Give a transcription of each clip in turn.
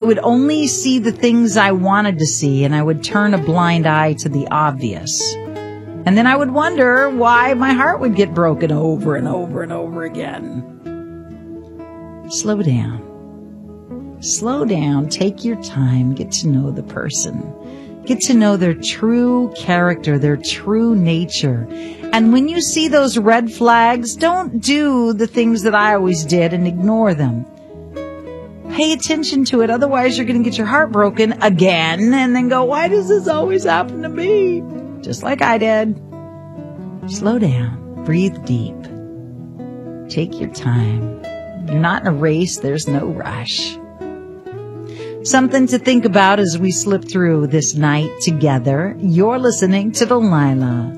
would only see the things I wanted to see, and I would turn a blind eye to the obvious. And then I would wonder why my heart would get broken over and over and over again. Slow down. Slow down, take your time, get to know the person. Get to know their true character, their true nature. And when you see those red flags, don't do the things that I always did and ignore them. Pay attention to it, otherwise you're going to get your heart broken again and then go, why does this always happen to me? Just like I did. Slow down, breathe deep. Take your time. You're not in a race, there's no rush. Something to think about as we slip through this night together. You're listening to Delilah.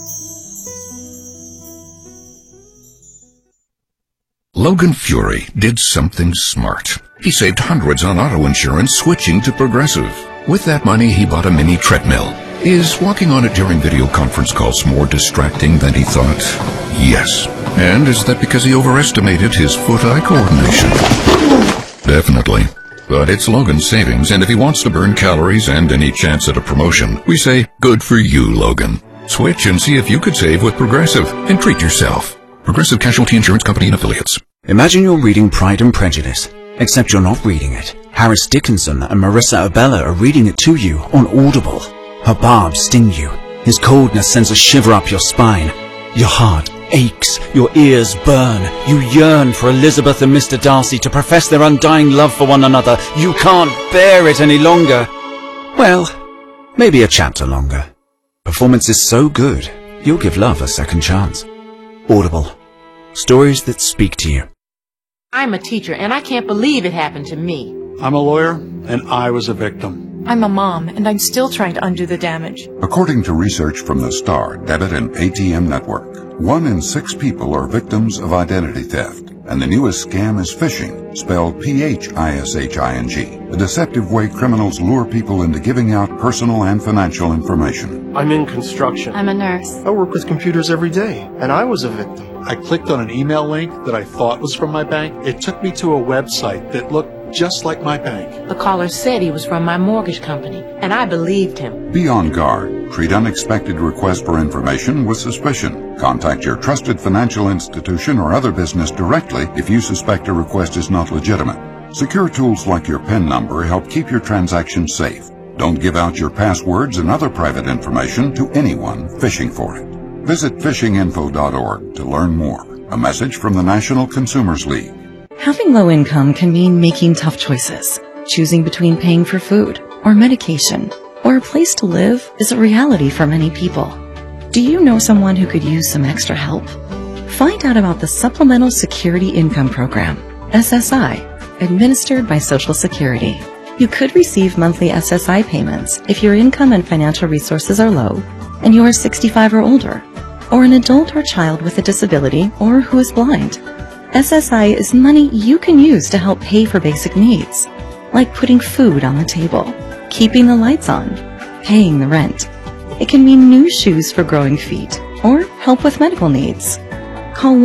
Logan Fury did something smart. He saved hundreds on auto insurance switching to Progressive. With that money, he bought a mini treadmill. Is walking on it during video conference calls more distracting than he thought? Yes. And is that because he overestimated his foot-eye coordination? Definitely. But it's Logan's savings, and if he wants to burn calories and any chance at a promotion, we say, good for you, Logan. Switch and see if you could save with Progressive and treat yourself. Progressive Casualty Insurance Company and Affiliates. Imagine you're reading Pride and Prejudice, except you're not reading it. Harris Dickinson and Marissa Abella are reading it to you on Audible. Her barbs sting you. His coldness sends a shiver up your spine. Your heart aches, your ears burn. You yearn for Elizabeth and Mr. Darcy to profess their undying love for one another. You can't bear it any longer. Well, maybe a chapter longer. Performance is so good, you'll give love a second chance. Audible. Stories that speak to you. I'm a teacher, and I can't believe it happened to me. I'm a lawyer, and I was a victim. I'm a mom, and I'm still trying to undo the damage. According to research from the STAR Debit and ATM Network, 1 in 6 people are victims of identity theft. And the newest scam is phishing, spelled P-H-I-S-H-I-N-G, a deceptive way criminals lure people into giving out personal and financial information. I'm in construction. I'm a nurse. I work with computers every day, and I was a victim. I clicked on an email link that I thought was from my bank. It took me to a website that looked just like my bank. The caller said he was from my mortgage company, and I believed him. Be on guard. Treat unexpected requests for information with suspicion. Contact your trusted financial institution or other business directly if you suspect a request is not legitimate. Secure tools like your PIN number help keep your transactions safe. Don't give out your passwords and other private information to anyone fishing for it. Visit fishinginfo.org to learn more. A message from the National Consumers League. Having low income can mean making tough choices. Choosing between paying for food or medication or a place to live is a reality for many people. Do you know someone who could use some extra help? Find out about the Supplemental Security Income Program, SSI, administered by Social Security. You could receive monthly SSI payments if your income and financial resources are low and you are 65 or older, or an adult or child with a disability or who is blind. SSI is money you can use to help pay for basic needs, like putting food on the table, keeping the lights on, paying the rent. It can mean new shoes for growing feet or help with medical needs. Call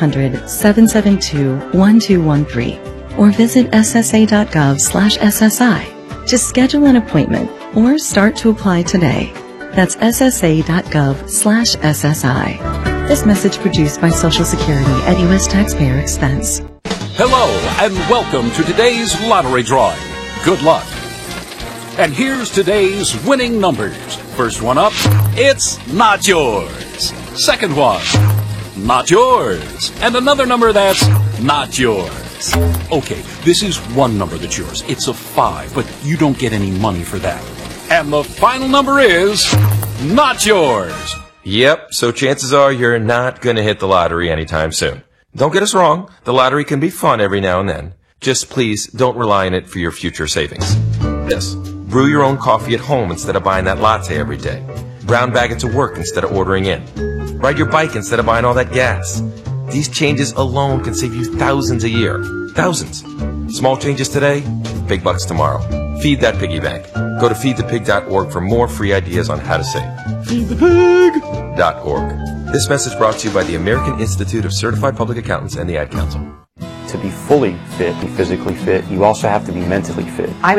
1-800-772-1213 or visit ssa.gov/SSI to schedule an appointment or start to apply today. That's ssa.gov/SSI. This message produced by Social Security at U.S. taxpayer expense. Hello and welcome to today's lottery drawing. Good luck. And here's today's winning numbers. First one up, it's not yours. Second one, not yours. And another number that's not yours. Okay, this is one number that's yours. It's a 5, but you don't get any money for that. And the final number is not yours. Yep, so chances are you're not going to hit the lottery anytime soon. Don't get us wrong, the lottery can be fun every now and then. Just please don't rely on it for your future savings. This, brew your own coffee at home instead of buying that latte every day. Brown bag it to work instead of ordering in. Ride your bike instead of buying all that gas. These changes alone can save you thousands a year. Thousands. Small changes today, big bucks tomorrow. Feed that piggy bank. Go to feedthepig.org for more free ideas on how to save. Feedthepig.org. This message brought to you by the American Institute of Certified Public Accountants and the Ad Council. To be fully fit, be physically fit, you also have to be mentally fit.